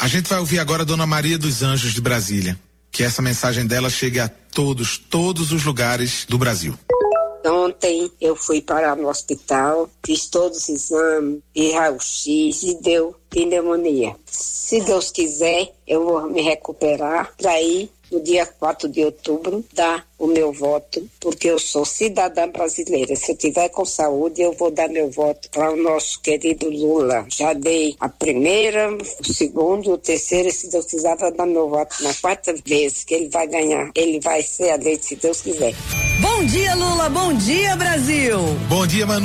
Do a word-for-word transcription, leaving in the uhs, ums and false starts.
A gente vai ouvir agora a Dona Maria dos Anjos de Brasília. Que essa mensagem dela chegue a todos, todos os lugares do Brasil. Ontem eu fui para o hospital, fiz todos os exames, fiz raio-x e deu pneumonia. Se Deus quiser, eu vou me recuperar para ir no dia quatro de outubro dar o meu voto, porque eu sou cidadã brasileira. Se eu tiver com saúde, eu vou dar meu voto para o nosso querido Lula. Já dei a primeira, o segundo, o terceiro, e se Deus quiser, vou dar meu voto na quarta vez que ele vai ganhar. Ele vai ser eleito, se Deus quiser. Bom dia, Lula. Bom dia, Brasil. Bom dia, Manu.